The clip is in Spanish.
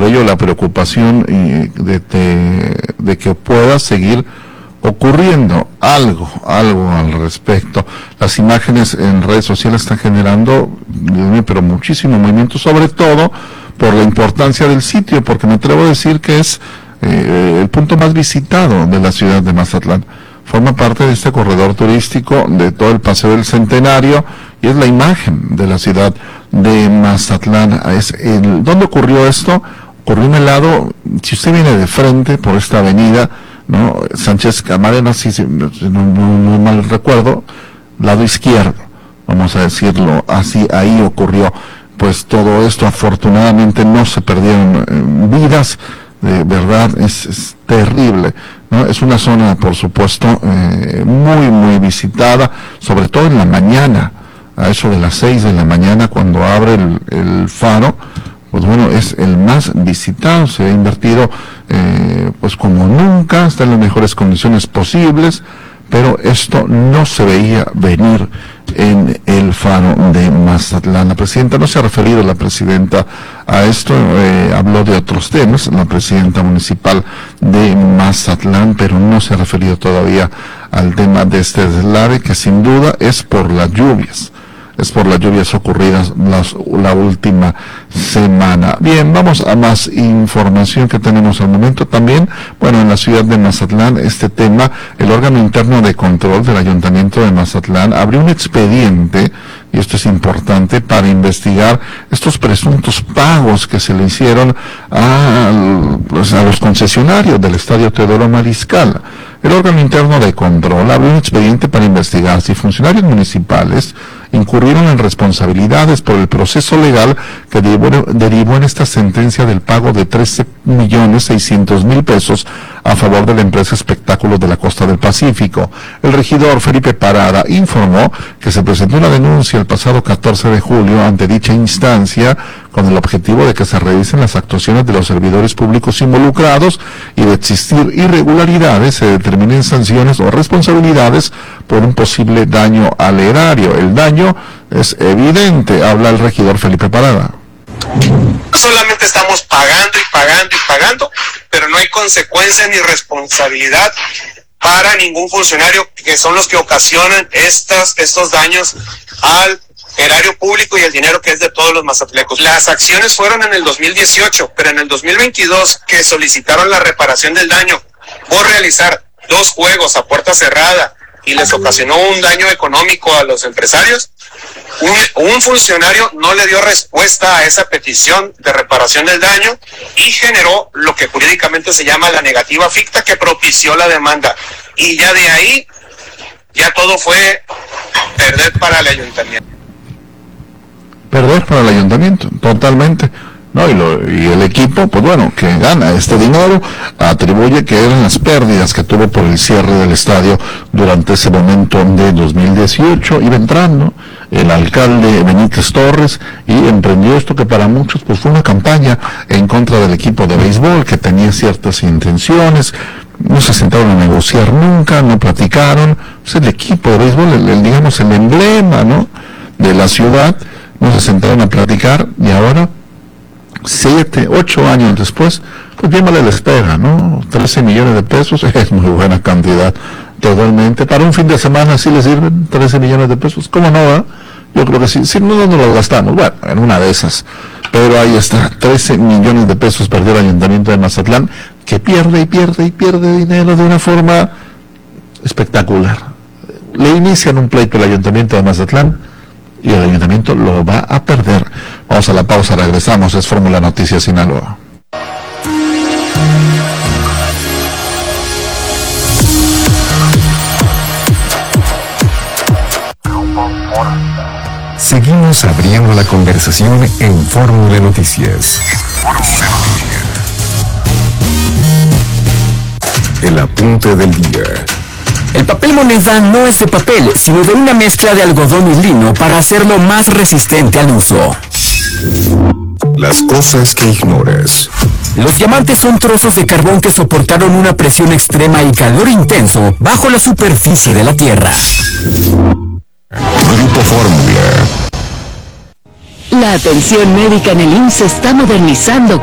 por ello la preocupación de que pueda seguir ocurriendo algo al respecto. Las imágenes en redes sociales están generando, pero muchísimo movimiento, sobre todo por la importancia del sitio, porque me atrevo a decir que es el punto más visitado de la ciudad de Mazatlán. Forma parte de este corredor turístico de todo el Paseo del Centenario y es la imagen de la ciudad de Mazatlán. ¿Dónde ocurrió esto? Ocurrió en el lado, si usted viene de frente por esta avenida, ¿no? Sánchez Camarena, si no mal recuerdo, lado izquierdo, vamos a decirlo así, ahí ocurrió pues todo esto. Afortunadamente no se perdieron vidas, de verdad es terrible, ¿no? Es una zona, por supuesto, muy visitada, sobre todo en la mañana, a eso de las 6 de la mañana, cuando abre el faro. Pues bueno, es el más visitado, se ha invertido pues como nunca, está en las mejores condiciones posibles, pero esto no se veía venir en el faro de Mazatlán. La presidenta no se ha referido, a esto, habló de otros temas, la presidenta municipal de Mazatlán, pero no se ha referido todavía al tema de este deslave, que sin duda es por las lluvias ocurridas la última semana. Bien, vamos a más información que tenemos al momento. También, en la ciudad de Mazatlán, este tema, el órgano interno de control del Ayuntamiento de Mazatlán abrió un expediente, y esto es importante, para investigar estos presuntos pagos que se le hicieron a los concesionarios del Estadio Teodoro Mariscal. El órgano interno de control abrió un expediente para investigar si funcionarios municipales incurrieron en responsabilidades por el proceso legal que derivó en esta sentencia del pago de 13.600.000 pesos a favor de la empresa Espectáculos de la Costa del Pacífico. El regidor Felipe Parada informó que se presentó una denuncia el pasado 14 de julio ante dicha instancia con el objetivo de que se revisen las actuaciones de los servidores públicos involucrados y de existir irregularidades se determinen sanciones o responsabilidades por un posible daño al erario. El daño es evidente, habla el regidor Felipe Parada. Solamente estamos pagando y pagando, pero no hay consecuencia ni responsabilidad para ningún funcionario, que son los que ocasionan estos daños al erario público y el dinero que es de todos los mazatlecos. Las acciones fueron en el 2018, pero en el 2022, que solicitaron la reparación del daño por realizar 2 juegos a puerta cerrada y les ocasionó un daño económico a los empresarios, un funcionario no le dio respuesta a esa petición de reparación del daño y generó lo que jurídicamente se llama la negativa ficta, que propició la demanda. Y ya de ahí, ya todo fue perder para el ayuntamiento. Perder para el ayuntamiento, totalmente. No, y el equipo, que gana este dinero, atribuye que eran las pérdidas que tuvo por el cierre del estadio durante ese momento de 2018. Iba entrando el alcalde Benítez Torres y emprendió esto que para muchos fue una campaña en contra del equipo de béisbol, que tenía ciertas intenciones. No se sentaron a negociar nunca, no platicaron. Pues el equipo de béisbol, el emblema, ¿no?, de la ciudad, no se sentaron a platicar, y ahora 7, 8 años después, pues bien vale la espera, ¿no? 13 millones de pesos es muy buena cantidad, totalmente. Para un fin de semana sí le sirven 13 millones de pesos, ¿cómo no? Yo creo que sí, si no lo gastamos, en una de esas. Pero ahí está, 13 millones de pesos perdió el Ayuntamiento de Mazatlán, que pierde dinero de una forma espectacular. Le inician un pleito al Ayuntamiento de Mazatlán y el ayuntamiento lo va a perder. Vamos a la pausa, regresamos. Es Fórmula Noticias Sinaloa. Seguimos abriendo la conversación en Fórmula Noticias. El apunte del día. El papel moneda no es de papel, sino de una mezcla de algodón y lino para hacerlo más resistente al uso. Las cosas que ignoras. Los diamantes son trozos de carbón que soportaron una presión extrema y calor intenso bajo la superficie de la Tierra. Grupo Fórmula. La atención médica en el IMSS se está modernizando